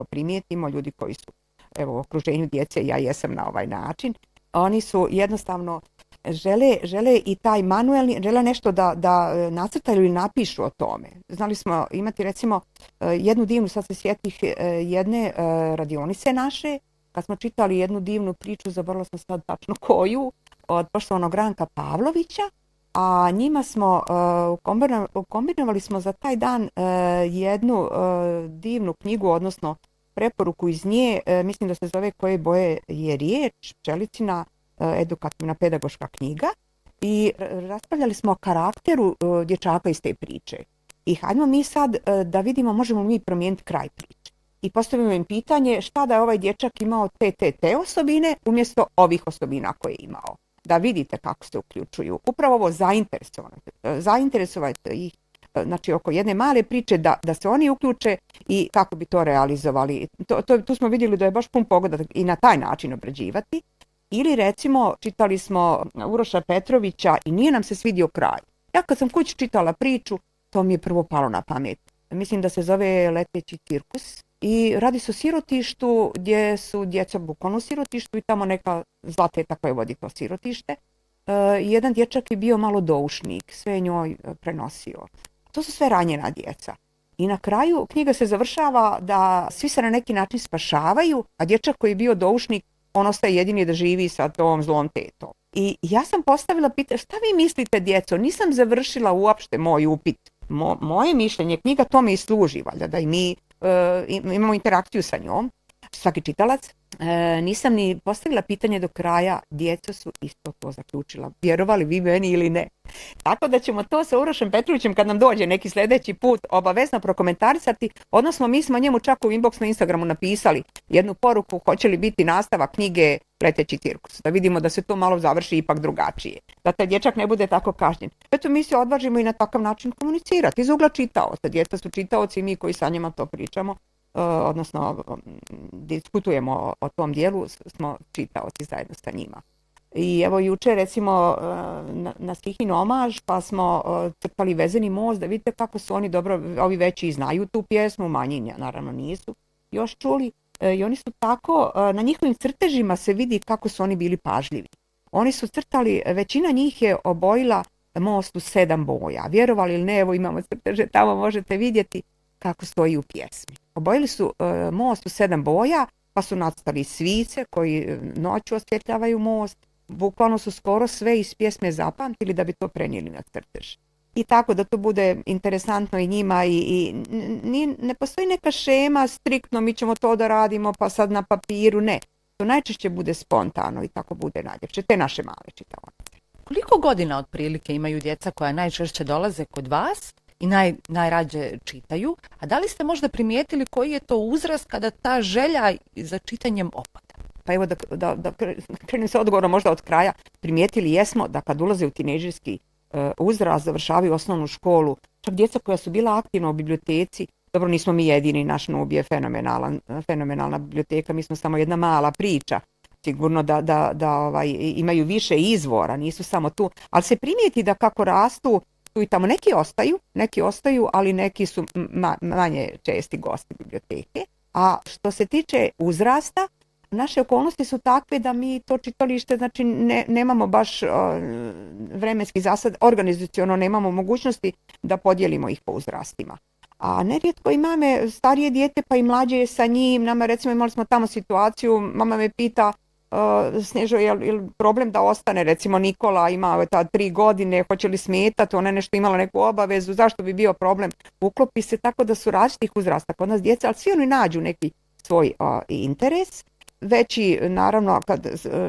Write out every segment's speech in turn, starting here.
primijetimo, ljudi koji su evo, u okruženju djece, ja jesam na ovaj način, oni su jednostavno žele i taj manuelni, žele nešto da nacrtaju ili napišu o tome. Znali smo imati recimo jednu divnu, sad se sjetih jedne radionice naše, kad smo čitali jednu divnu priču, zaboravila sam sad tačno koju, od poštovanog Ranka Pavlovića, a njima smo kombinovali smo za taj dan jednu divnu knjigu, odnosno preporuku iz nje, mislim da se zove Koje boje je riječ, Pčelicina edukativna pedagoška knjiga, i raspravljali smo o karakteru dječaka iz te priče. I hajdemo mi sad da vidimo možemo mi promijeniti kraj priče. I postavimo im pitanje šta da je ovaj dječak imao te osobine umjesto ovih osobina koje je imao. Da vidite kako se uključuju. Upravo ovo zainteresovati ih, znači oko jedne male priče da se oni uključe i kako bi to realizovali. Tu smo vidjeli da je baš pun pogoda i na taj način obrađivati. Ili recimo čitali smo Uroša Petrovića i nije nam se svidio kraj. Ja kad sam kući čitala priču, to mi je prvo palo na pamet. Mislim da se zove Leteći cirkus i radi se o sirotištu gdje su djeca bukvalno u sirotištu i tamo neka zla teta koja vodi to sirotište. Jedan dječak je bio malo doušnik, sve njoj prenosio. To su sve ranjena djeca. I na kraju knjiga se završava da svi se na neki način spašavaju, a dječak koji je bio doušnik, on ostaje jedini da živi sa tom zlom tetom. I ja sam postavila pitanje, šta vi mislite djeco? Nisam završila uopšte moj upit. Moje mišljenje, knjiga tome i služi, valjda, da i mi imamo interakciju sa njom, svaki čitalac. Nisam ni postavila pitanje do kraja, djeca su isto to zaključila. Vjerovali vi meni ili ne? Tako da ćemo to sa Urošem Petrovićem kad nam dođe neki sljedeći put obavezno prokomentarisati, odnosno mi smo njemu čak u inbox na Instagramu napisali jednu poruku, hoće li biti nastavak knjige Leteći cirkus, da vidimo da se to malo završi ipak drugačije, da taj dječak ne bude tako kažnjen. Eto, mi se odvažimo i na takav način komunicirati iz ugla čitaoca. Djeca su čitaoci i mi koji sa njima to pričamo, odnosno diskutujemo o tom dijelu, smo čitaoci zajedno sa njima. I evo juče recimo na Stihin omaž pa smo crtali Vezeni most, da vidite kako su oni dobro, ovi veći znaju tu pjesmu, manji naravno nisu još čuli, i oni su tako, na njihovim crtežima se vidi kako su oni bili pažljivi. Oni su crtali, većina njih je obojila most u 7 boja. Vjerovali ili ne, evo imamo crteže, tamo možete vidjeti kako stoji u pjesmi. Obojili su most u 7 boja, pa su nacrtali svice koji noću osvjetljavaju most. Bukvalno su skoro sve iz pjesme zapamtili da bi to prenijeli na crtež. I tako da to bude interesantno i njima i ne postoji neka šema striktno mi ćemo to da radimo pa sad na papiru, ne. To najčešće bude spontano i tako bude najljepše. Te naše male čitaonice. Koliko godina otprilike imaju djeca koja najčešće dolaze kod vas i najrađe čitaju, a da li ste možda primijetili koji je to uzrast kada ta želja za čitanjem opada? Pa evo da krenem se odgovorom možda od kraja, primijetili jesmo da kad ulaze u tinejdžerski uzrast, završavaju osnovnu školu, čak djeca koja su bila aktivna u biblioteci, dobro nismo mi jedini, naš Nub je fenomenalna biblioteka, mi smo samo jedna mala priča, sigurno da imaju više izvora, nisu samo tu, ali se primijeti da kako rastu, tu i tamo neki ostaju, ali neki su manje česti gosti biblioteke. A što se tiče uzrasta, naše okolnosti su takve da mi to čitalište, znači nemamo baš vremenski zasad, organizaciono nemamo mogućnosti da podijelimo ih po uzrastima. A nerijetko imame starije dijete pa i mlađe je sa njim, nama recimo imali smo tamo situaciju, mama me pita Snježo, je li problem da ostane, recimo Nikola ima ta 3 godine, hoće li smetati, ona je nešto imala neku obavezu, zašto bi bio problem, uklopi se, tako da su različitih uzrasta kod nas djeca, ali svi oni nađu neki svoj interes. Veći, naravno, kad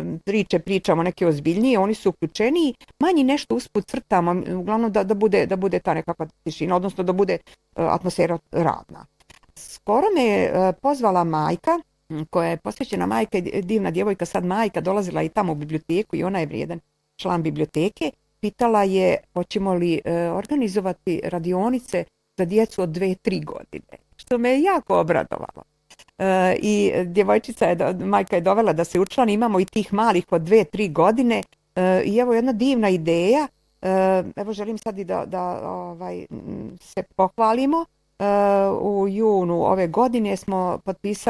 pričamo neke ozbiljnije, oni su uključeniji, manji nešto usput crtamo, uglavnom da bude ta nekakva tišina, odnosno da bude atmosfera radna. Skoro me je pozvala majka, koja je posvećena majka, divna djevojka, sad majka, dolazila i tamo u biblioteku i ona je vrijedan član biblioteke, pitala je hoćemo li organizovati radionice za djecu od 2-3 godine, što me je jako obradovalo. I djevojčica majka je dovela da se učlani, imamo i tih malih od 2-3 godine i evo jedna divna ideja, evo želim sad i da se pohvalimo, u junu ove godine smo potpisali